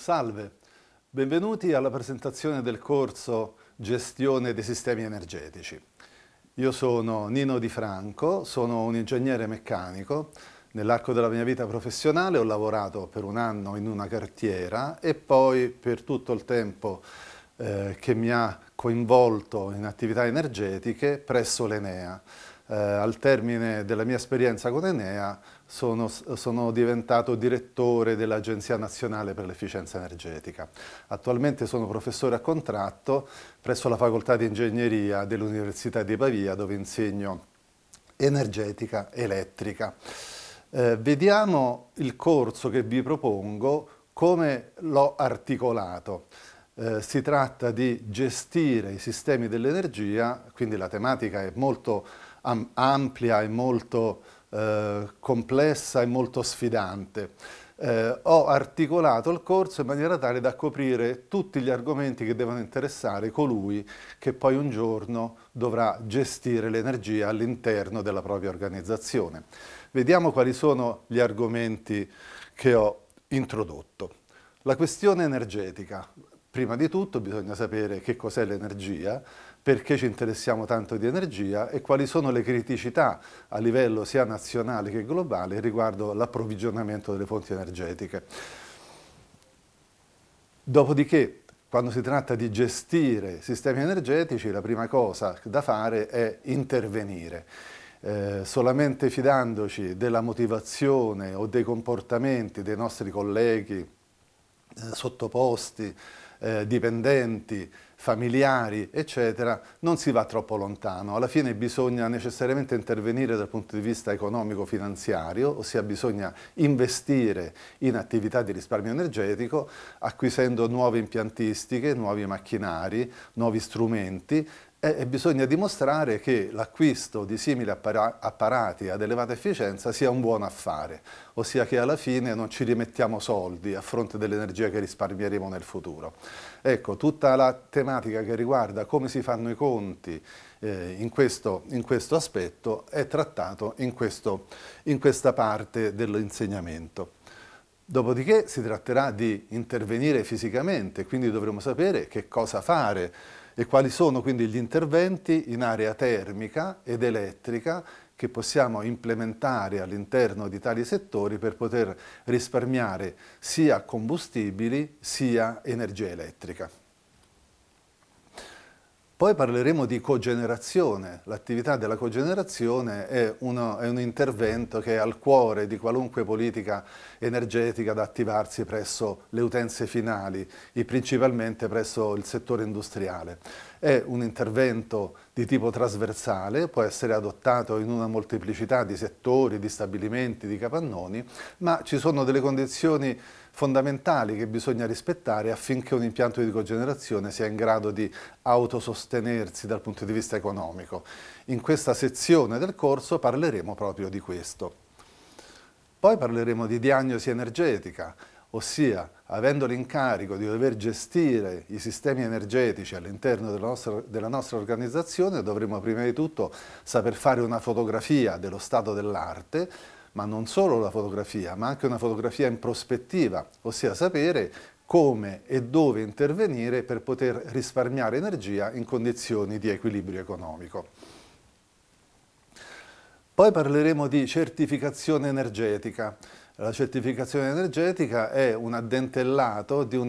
Salve, benvenuti alla presentazione del corso Gestione dei sistemi energetici. Io sono Nino Di Franco, sono un ingegnere meccanico. Nell'arco della mia vita professionale ho lavorato per un anno in una cartiera e poi per tutto il tempo che mi ha coinvolto in attività energetiche presso l'Enea. Al termine della mia esperienza con Enea sono diventato direttore dell'Agenzia Nazionale per l'Efficienza Energetica. Attualmente sono professore a contratto presso la Facoltà di Ingegneria dell'Università di Pavia, dove insegno energetica elettrica. Vediamo il corso che vi propongo, come l'ho articolato. Si tratta di gestire i sistemi dell'energia, quindi la tematica è molto ampia e molto complessa e molto sfidante. Ho articolato il corso in maniera tale da coprire tutti gli argomenti che devono interessare colui che poi un giorno dovrà gestire l'energia all'interno della propria organizzazione. Vediamo quali sono gli argomenti che ho introdotto. La questione energetica. Prima di tutto bisogna sapere che cos'è l'energia, perché ci interessiamo tanto di energia e quali sono le criticità a livello sia nazionale che globale riguardo l'approvvigionamento delle fonti energetiche. Dopodiché, quando si tratta di gestire sistemi energetici, la prima cosa da fare è intervenire. Solamente fidandoci della motivazione o dei comportamenti dei nostri colleghi sottoposti, dipendenti, familiari, eccetera, non si va troppo lontano. Alla fine bisogna necessariamente intervenire dal punto di vista economico-finanziario, ossia bisogna investire in attività di risparmio energetico, acquisendo nuove impiantistiche, nuovi macchinari, nuovi strumenti, e bisogna dimostrare che l'acquisto di simili apparati ad elevata efficienza sia un buon affare, ossia che alla fine non ci rimettiamo soldi a fronte dell'energia che risparmieremo nel futuro. Ecco, tutta la tematica che riguarda come si fanno i conti in questo aspetto è trattato in questa parte dell'insegnamento. Dopodiché si tratterà di intervenire fisicamente, quindi dovremo sapere che cosa fare e quali sono quindi gli interventi in area termica ed elettrica che possiamo implementare all'interno di tali settori per poter risparmiare sia combustibili sia energia elettrica. Poi parleremo di cogenerazione. L'attività della cogenerazione è un intervento che è al cuore di qualunque politica energetica da attivarsi presso le utenze finali e principalmente presso il settore industriale. È un intervento di tipo trasversale, può essere adottato in una molteplicità di settori, di stabilimenti, di capannoni, ma ci sono delle condizioni fondamentali che bisogna rispettare affinché un impianto di cogenerazione sia in grado di autosostenersi dal punto di vista economico. In questa sezione del corso parleremo proprio di questo. Poi parleremo di diagnosi energetica, ossia avendo l'incarico di dover gestire i sistemi energetici all'interno della nostra organizzazione dovremo prima di tutto saper fare una fotografia dello stato dell'arte, ma non solo la fotografia, ma anche una fotografia in prospettiva, ossia sapere come e dove intervenire per poter risparmiare energia in condizioni di equilibrio economico. Poi parleremo di certificazione energetica. La certificazione energetica è un addentellato di